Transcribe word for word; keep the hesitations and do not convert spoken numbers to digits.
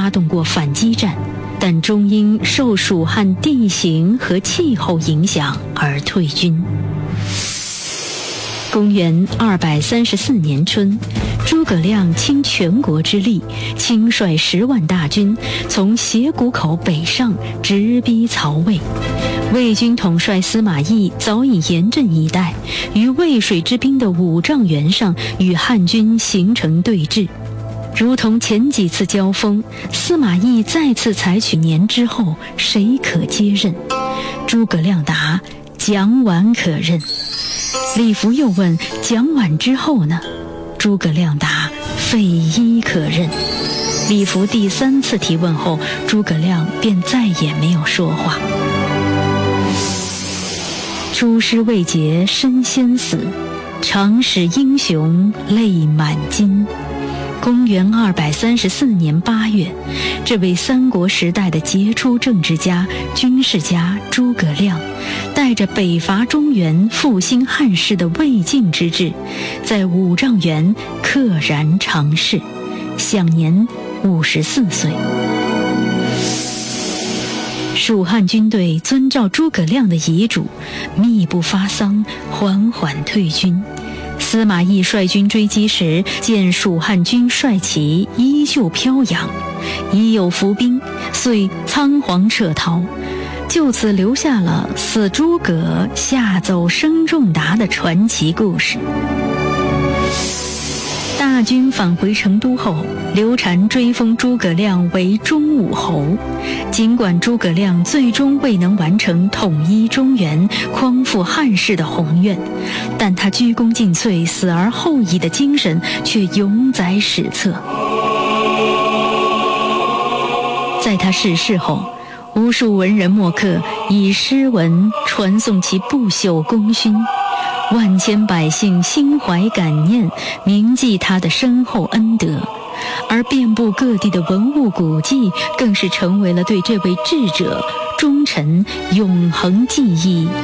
发动过反击战，但终因受蜀汉地形和气候影响而退军。公元二百三十四年春，诸葛亮倾全国之力，亲率十万大军从斜谷口北上，直逼曹魏。魏军统帅司马懿早已严阵以待，于渭水之滨的五丈原上与汉军形成对峙。如同前几次交锋，司马懿再次采取粘之后，谁可接任？诸葛亮答：蒋琬可任。李福又问：蒋琬之后呢？诸葛亮答：费祎可任。李福第三次提问后，诸葛亮便再也没有说话。出师未捷身先死，长使英雄泪满襟。公元二百三十四年八月，这位三国时代的杰出政治家、军事家诸葛亮，带着北伐中原、复兴汉室的未竟之志，在五丈原溘然长逝，享年五十四岁。蜀汉军队遵照诸葛亮的遗嘱，密不发丧，缓缓退军。司马懿率军追击时，见蜀汉军帅旗依旧飘扬，已有伏兵，遂仓皇撤逃，就此留下了死诸葛下走生仲达的传奇故事。大军返回成都后，刘禅追封诸葛亮为中武侯。尽管诸葛亮最终未能完成统一中原、匡复汉室的宏愿，但他鞠躬尽瘁、死而后已的精神却永载史册。在他逝世后，无数文人墨客以诗文传颂其不朽功勋，万千百姓心怀感念，铭记他的深厚恩德，而遍布各地的文物古迹更是成为了对这位智者、忠臣永恒记忆